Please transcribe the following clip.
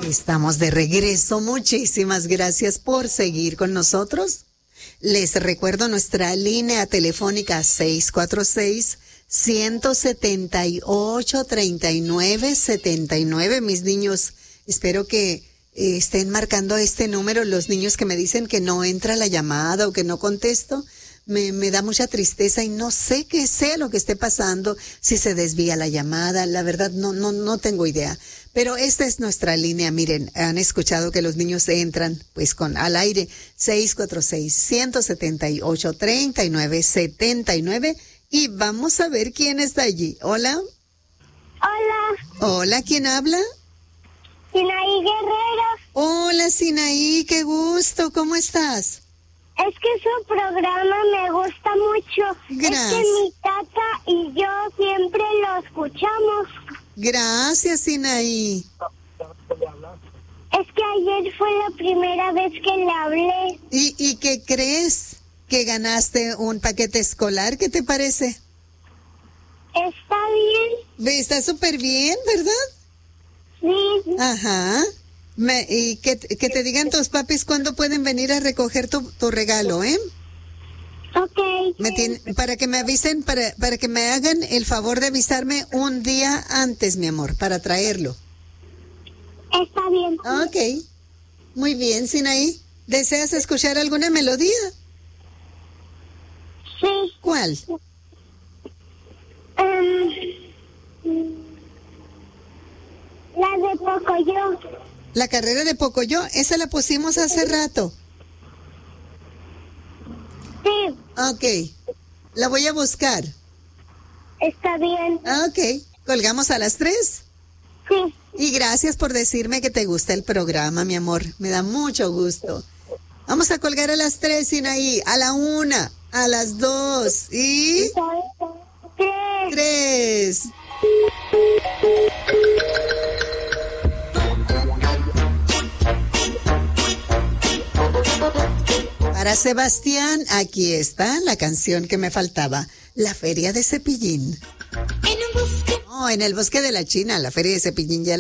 Estamos de regreso. Muchísimas gracias por seguir con nosotros. Les recuerdo nuestra línea telefónica 646-178-3979. Mis niños, espero que estén marcando este número. Los niños que me dicen que no entra la llamada o que no contesto, me da mucha tristeza y no sé qué sea lo que esté pasando, si se desvía la llamada. La verdad no tengo idea. Pero esta es nuestra línea. Miren, han escuchado que los niños entran pues al aire 646-178-3979 y vamos a ver quién está allí. Hola. Hola. Hola, ¿quién habla? Sinaí Guerrero. Hola, Sinaí, qué gusto. ¿Cómo estás? Es que su programa me gusta mucho. Gracias. Es que mi tata y yo siempre lo escuchamos. Gracias, Sinaí. Es que ayer fue la primera vez que le hablé. ¿Y qué crees? ¿Que ganaste un paquete escolar? ¿Qué te parece? Está bien. Está súper bien, ¿verdad? Sí. Ajá. Y que te digan tus papis cuándo pueden venir a recoger tu regalo, ¿eh? Ok. Para que me avisen, para que me hagan el favor de avisarme un día antes, mi amor, para traerlo. Está bien. Ok. Muy bien, Sinaí. ¿Deseas escuchar alguna melodía? Sí. ¿Cuál? La de Pocoyo. La carrera de Pocoyo, esa la pusimos hace rato. Sí. Ok. La voy a buscar. Está bien. Ok. ¿Colgamos a las 3? Sí. Y gracias por decirme que te gusta el programa, mi amor. Me da mucho gusto. Vamos a colgar a las 3, Sinaí. A la 1, a las 2 y... 3. Para Sebastián, aquí está la canción que me faltaba. La Feria de Cepillín. En el bosque de la China, la Feria de Cepillín ya